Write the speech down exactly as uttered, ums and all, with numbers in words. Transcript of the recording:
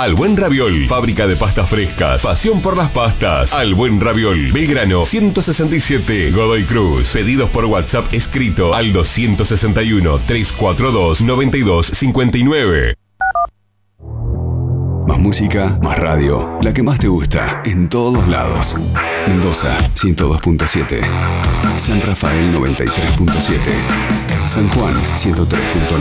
Al Buen Raviol, fábrica de pastas frescas, pasión por las pastas. Al Buen Raviol, Belgrano ciento sesenta y siete, Godoy Cruz. Pedidos por WhatsApp escrito al dos seis uno, tres cuatro dos, nueve dos cinco nueve. Más música, más radio, la que más te gusta, en todos lados. Mendoza, ciento dos punto siete. San Rafael, noventa y tres punto siete. San Juan, ciento tres punto